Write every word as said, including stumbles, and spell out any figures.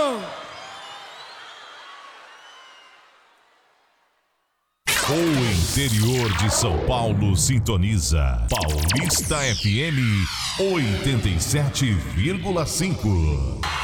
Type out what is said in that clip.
O interior de São Paulo sintoniza Paulista F M oitenta e sete vírgula cinco.